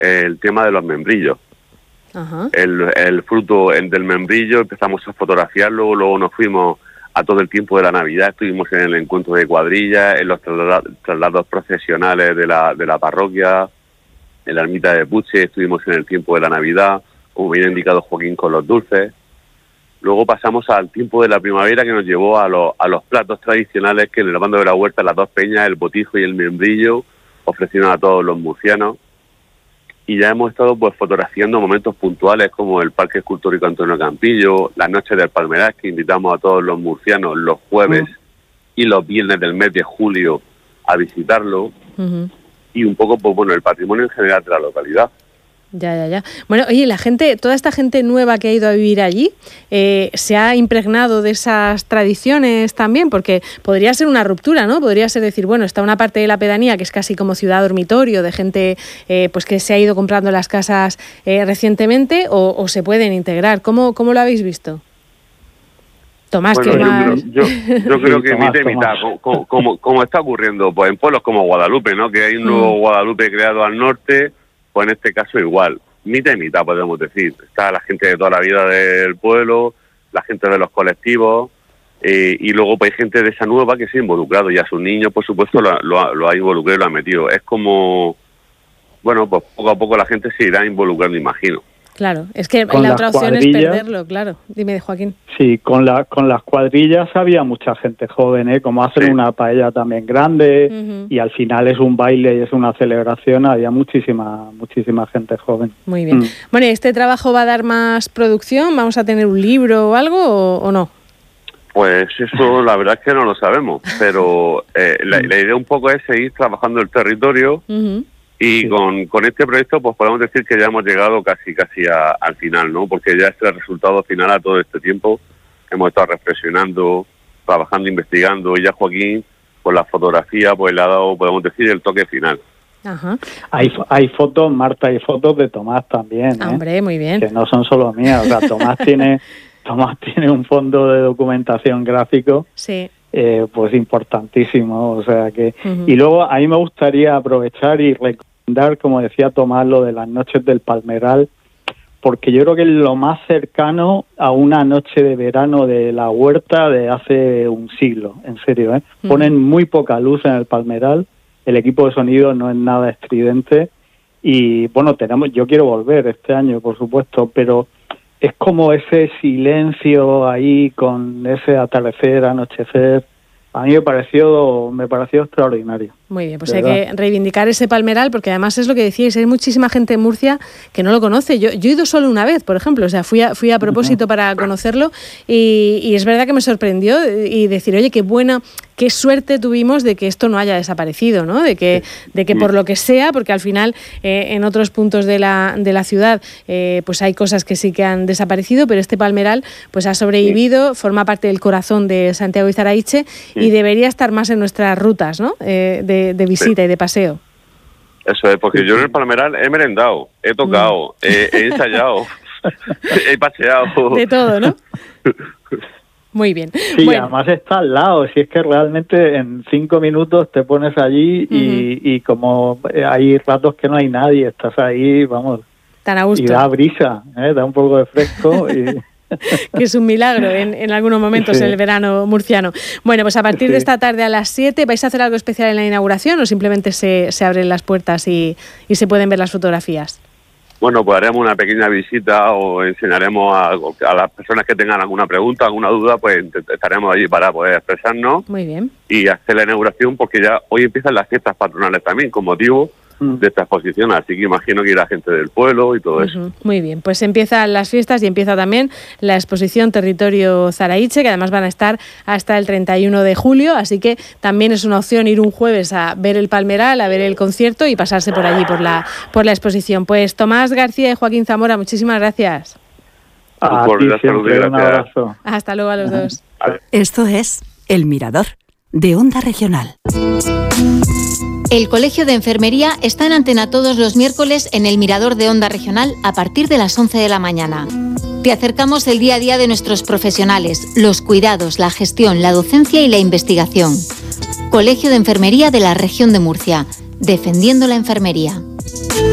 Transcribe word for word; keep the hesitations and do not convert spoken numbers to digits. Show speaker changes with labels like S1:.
S1: el tema de los membrillos. Ajá. El, el fruto el del membrillo, empezamos a fotografiarlo, luego nos fuimos a todo el tiempo de la Navidad, estuvimos en el encuentro de cuadrillas, en los traslados, traslados procesionales de la, de la parroquia, en la ermita de Puche, estuvimos en el tiempo de la Navidad, como bien ha indicado Joaquín, con los dulces. Luego pasamos al tiempo de la primavera, que nos llevó a, los, a los platos tradicionales que en el bando de la huerta, las dos peñas, el botijo y el membrillo, ofrecieron a todos los murcianos. Y ya hemos estado pues fotografiando momentos puntuales como el Parque Escultórico Antonio Campillo, las noches del Palmeral, que invitamos a todos los murcianos los jueves uh-huh. y los viernes del mes de julio a visitarlo. Uh-huh. Y un poco, pues bueno, el patrimonio en general de la localidad.
S2: Ya, ya, ya. Bueno, oye, la gente, toda esta gente nueva que ha ido a vivir allí, eh, ¿se ha impregnado de esas tradiciones también? Porque podría ser una ruptura, ¿no? Podría ser decir, bueno, está una parte de la pedanía que es casi como ciudad dormitorio, de gente eh, pues que se ha ido comprando las casas eh, recientemente, o, o se pueden integrar. ¿Cómo, cómo lo habéis visto? Tomás,
S1: bueno,
S2: que
S1: yo,
S2: más...
S1: creo, yo, yo creo que mitad y mitad, como, como, como está ocurriendo pues en pueblos como Guadalupe, ¿no? Que hay un nuevo mm. Guadalupe creado al norte. Pues en este caso igual, mitad y mitad podemos decir. Está la gente de toda la vida del pueblo, la gente de los colectivos, eh, y luego pues hay gente de esa nueva que se ha involucrado, y a sus niños, por supuesto, lo, lo, lo ha involucrado y lo ha metido. Es como, bueno, pues poco a poco la gente se irá involucrando, imagino.
S2: Claro, es que la otra opción es perderlo, claro. Dime, Joaquín.
S3: Sí, con la con las cuadrillas había mucha gente joven, ¿eh? Como hacen sí. una paella también grande uh-huh. y al final es un baile y es una celebración, había muchísima muchísima gente joven.
S2: Muy bien. Mm. Bueno, ¿este trabajo va a dar más producción? ¿Vamos a tener un libro o algo o, o no?
S1: Pues eso la verdad es que no lo sabemos, pero eh, la, la idea un poco es seguir trabajando el territorio. Uh-huh. Y sí. con, con este proyecto pues podemos decir que ya hemos llegado casi casi a, al final, ¿no? Porque ya es el resultado final a todo este tiempo. Hemos estado reflexionando, trabajando, investigando, y ya Joaquín, con la fotografía, pues le ha dado, podemos decir, el toque final.
S2: Ajá.
S3: Hay, hay fotos, Marta, hay fotos de Tomás también, ¿eh?
S2: Hombre, muy bien.
S3: Que no son solo mías, o sea, Tomás tiene, Tomás tiene un fondo de documentación gráfico.
S2: Sí.
S3: Eh, pues importantísimo, o sea que... Uh-huh. Y luego a mí me gustaría aprovechar y recomendar, como decía Tomás, lo de las noches del Palmeral, porque yo creo que es lo más cercano a una noche de verano de la huerta de hace un siglo, en serio, ¿eh? Uh-huh. Ponen muy poca luz en el Palmeral, el equipo de sonido no es nada estridente, y bueno, tenemos, yo quiero volver este año, por supuesto, pero... es como ese silencio ahí con ese atardecer, anochecer. A mí me pareció, me pareció extraordinario.
S2: Muy bien, pues hay que reivindicar ese Palmeral, porque además es lo que decíais, hay muchísima gente en Murcia que no lo conoce. Yo, yo he ido solo una vez, por ejemplo, o sea, fui a, fui a propósito para conocerlo y, y es verdad que me sorprendió y decir, oye, qué buena, qué suerte tuvimos de que esto no haya desaparecido, ¿no? De que, de que por lo que sea, porque al final eh, en otros puntos de la, de la ciudad eh, pues hay cosas que sí que han desaparecido, pero este Palmeral pues ha sobrevivido, forma parte del corazón de Santiago de Izaraiche y debería estar más en nuestras rutas, ¿no? Eh, de, de visita sí. y de paseo.
S1: Eso es, porque yo en el Palmeral he merendado, he tocado, mm. he, he ensayado, he paseado.
S2: De todo, ¿no? Muy bien.
S3: Sí, bueno. Además está al lado, si es que realmente en cinco minutos te pones allí uh-huh. y, y como hay ratos que no hay nadie, estás ahí, vamos,
S2: tan a gusto.
S3: Y da brisa, ¿eh? Da un poco de fresco y...
S2: que es un milagro en, en algunos momentos sí. en el verano murciano. Bueno, pues a partir sí. de esta tarde a las siete, ¿vais a hacer algo especial en la inauguración o simplemente se, se abren las puertas y, y se pueden ver las fotografías?
S1: Bueno, pues haremos una pequeña visita o enseñaremos a, a las personas que tengan alguna pregunta, alguna duda, pues estaremos allí para poder expresarnos.
S2: Muy bien.
S1: Y hacer la inauguración, porque ya hoy empiezan las fiestas patronales también con motivo de esta exposición, así que imagino que irá gente del pueblo y todo uh-huh. eso.
S2: Muy bien, pues empiezan las fiestas y empieza también la exposición Territorio Zaraiche, que además van a estar hasta el treinta y uno de julio, así que también es una opción ir un jueves a ver el Palmeral, a ver el concierto y pasarse por allí, por la por la exposición. Pues Tomás García y Joaquín Zamora, muchísimas gracias.
S3: A ti siempre, un abrazo.
S2: Hasta luego a los dos.
S4: Esto es El Mirador, de Onda Regional.
S5: El Colegio de Enfermería está en antena todos los miércoles en el Mirador de Onda Regional a partir de las once de la mañana. Te acercamos el día a día de nuestros profesionales, los cuidados, la gestión, la docencia y la investigación. Colegio de Enfermería de la Región de Murcia, defendiendo la enfermería.